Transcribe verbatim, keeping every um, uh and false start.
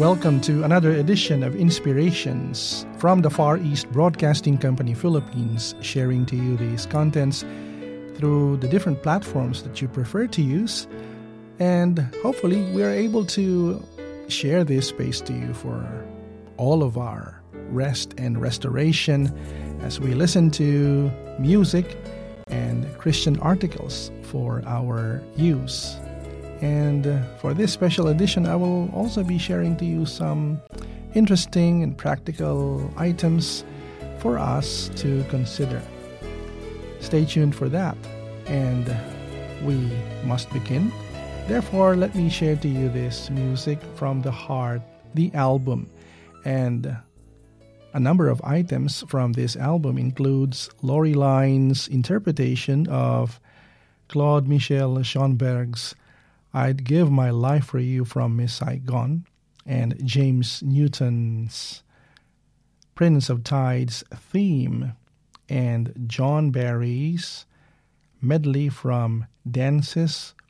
Welcome to another edition of Inspirations from the Far East Broadcasting Company, Philippines, sharing to you these contents through the different platforms that you prefer to use. And hopefully we are able to share this space to you for all of our rest and restoration as we listen to music and Christian articles for our use. And uh, for this special edition, I will also be sharing to you some interesting and practical items for us to consider. Stay tuned for that, and we must begin. Therefore, let me share to you this Music from the Heart, the album. And a number of items from this album includes Lori Line's interpretation of Claude Michel Schoenberg's I'd Give My Life for You from Miss Saigon, and James Newton's Prince of Tides theme, and John Barry's medley from Dances